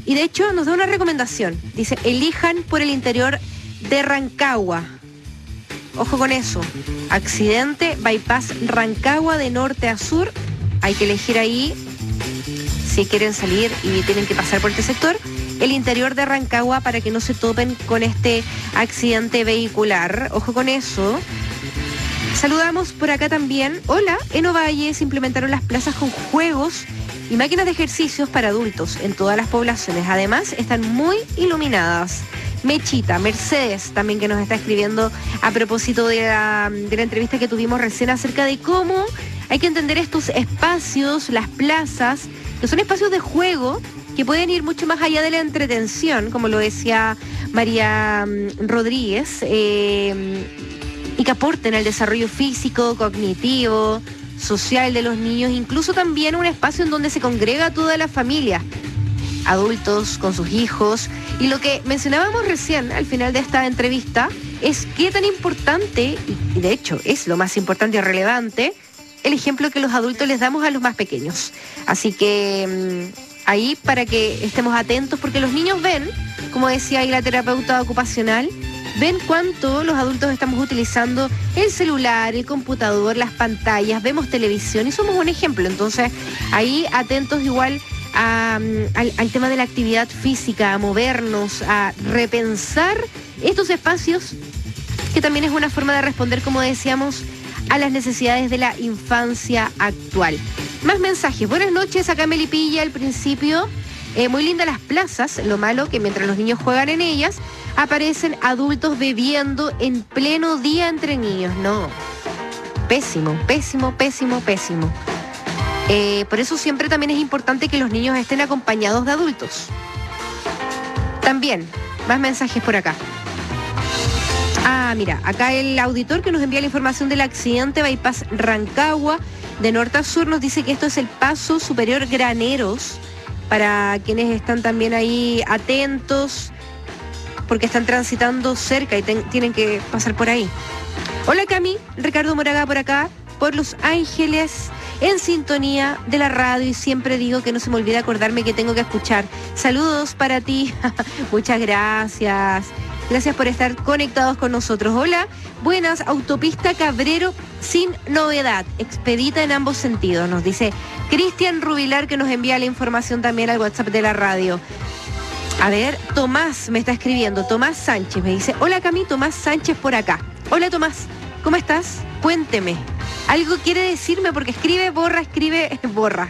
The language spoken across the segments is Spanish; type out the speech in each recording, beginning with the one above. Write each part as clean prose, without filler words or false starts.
Y de hecho nos da una recomendación. Dice, elijan por el interior de Rancagua. Ojo con eso. Accidente, bypass Rancagua de norte a sur. Hay que elegir ahí, si quieren salir y tienen que pasar por este sector, el interior de Rancagua para que no se topen con este accidente vehicular. Ojo con eso. Saludamos por acá también. Hola, en Ovalle se implementaron las plazas con juegos y máquinas de ejercicios para adultos en todas las poblaciones. Además, están muy iluminadas. Mechita, Mercedes, también que nos está escribiendo a propósito de la entrevista que tuvimos recién acerca de cómo hay que entender estos espacios, las plazas, que son espacios de juego que pueden ir mucho más allá de la entretención, como lo decía María Rodríguez, y que aporten al desarrollo físico, cognitivo, social de los niños, incluso también un espacio en donde se congrega toda la familia, adultos con sus hijos. Y lo que mencionábamos recién al final de esta entrevista es qué tan importante, y de hecho es lo más importante y relevante, el ejemplo que los adultos les damos a los más pequeños. Así que ahí para que estemos atentos, porque los niños ven, como decía ahí la terapeuta ocupacional, ven cuánto los adultos estamos utilizando el celular, el computador, las pantallas, vemos televisión y somos un ejemplo. Entonces ahí atentos igual al tema de la actividad física, a movernos, a repensar estos espacios, que también es una forma de responder, como decíamos, a las necesidades de la infancia actual. Más mensajes. Buenas noches, acá Melipilla al principio. Muy lindas las plazas, lo malo que mientras los niños juegan en ellas, aparecen adultos bebiendo en pleno día entre niños. No, pésimo, pésimo, pésimo, pésimo. Por eso siempre también es importante que los niños estén acompañados de adultos. También, más mensajes por acá. Mira, acá el auditor que nos envía la información del accidente bypass Rancagua de norte a sur nos dice que esto es el paso superior Graneros, para quienes están también ahí atentos, porque están transitando cerca y tienen que pasar por ahí. Hola Cami, Ricardo Moraga por acá, por Los Ángeles, en sintonía de la radio, y siempre digo que no se me olvide acordarme que tengo que escuchar. Saludos para ti, muchas gracias. Gracias por estar conectados con nosotros. Hola, buenas, autopista Cabrero sin novedad, expedita en ambos sentidos, nos dice Cristian Rubilar, que nos envía la información también al WhatsApp de la radio. A ver, Tomás me está escribiendo, Tomás Sánchez me dice, hola Cami, Tomás Sánchez por acá. Hola Tomás, ¿cómo estás? Cuénteme. Algo quiere decirme porque escribe, borra.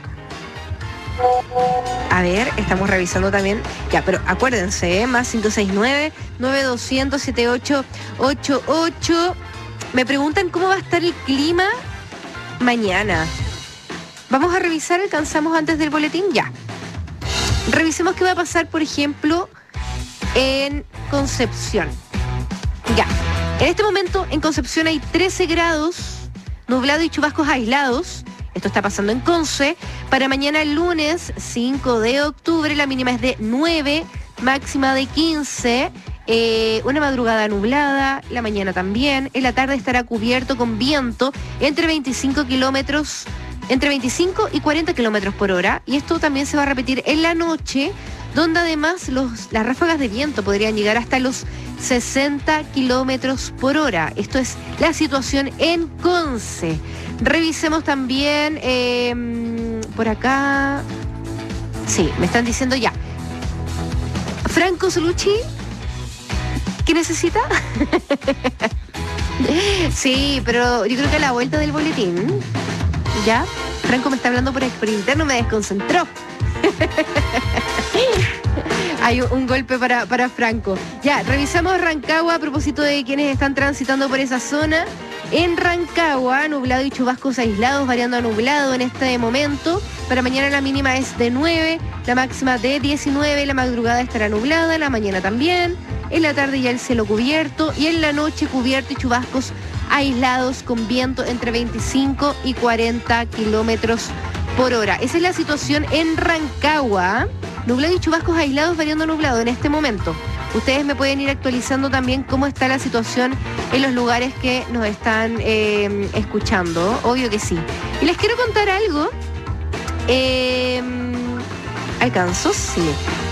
A ver, estamos revisando también. Ya, pero acuérdense, más 569-900-7888. Me preguntan cómo va a estar el clima mañana. Vamos a revisar, alcanzamos antes del boletín, ya. Revisemos qué va a pasar, por ejemplo, en Concepción. Ya, en este momento en Concepción hay 13 grados, nublado y chubascos aislados. Esto está pasando en Conce. Para mañana el lunes 5 de octubre la mínima es de 9, máxima de 15. Una madrugada nublada, la mañana también. En la tarde estará cubierto con viento entre 25 y 40 kilómetros por hora. Y esto también se va a repetir en la noche, donde además las ráfagas de viento podrían llegar hasta los 60 kilómetros por hora. Esto es la situación en Conce. Revisemos también por acá. Sí, me están diciendo ya. Franco Solucci, ¿qué necesita? Sí, pero yo creo que a la vuelta del boletín. ¿Ya? Franco me está hablando por interno, me desconcentró. Hay un golpe para Franco. Ya, revisamos Rancagua a propósito de quienes están transitando por esa zona. En Rancagua, nublado y chubascos aislados, variando a nublado en este momento. Para mañana la mínima es de 9, la máxima de 19, la madrugada estará nublada, la mañana también. En la tarde ya el cielo cubierto y en la noche cubierto y chubascos aislados con viento entre 25 y 40 kilómetros por hora. Esa es la situación en Rancagua. Nublado y chubascos aislados, variando a nublado en este momento. Ustedes me pueden ir actualizando también cómo está la situación en los lugares que nos están escuchando. Obvio que sí. Y les quiero contar algo. ¿Alcanzo? Sí.